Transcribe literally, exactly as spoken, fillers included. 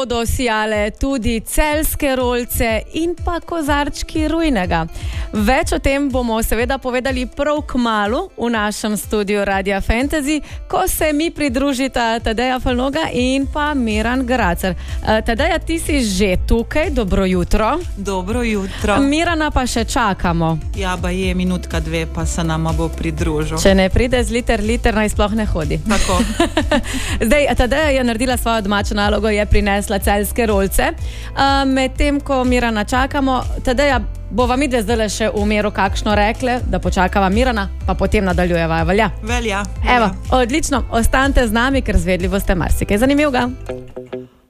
Bodo sijale tudi celjske rolce in pa kozarčki rujnega. Več o tem bomo seveda povedali prav kmalu v našem studiu Radia Fantasy, ko se mi pridružita Tadeja Falnoga in pa Miran Gracer. Tadeja, ti si že tukaj, dobro jutro. Dobro jutro. Mirana pa še čakamo. Ja, ba je minutka dve, pa se nama bo pridružil. Če ne pride z liter, liter naj sploh ne hodi. Tako. Zdaj, Tadeja je naredila svojo domačo nalogo, je prinesla celjske rolce. Uh, Medtem, ko Mirana čakamo, Tadeja, bova midve zdaj še v miru kakšno rekle, da počakava Mirana, pa potem nadaljujeva. Velja? Velja. Evo, odlično, ostanite z nami, ker zvedli boste marsikaj zanimivega.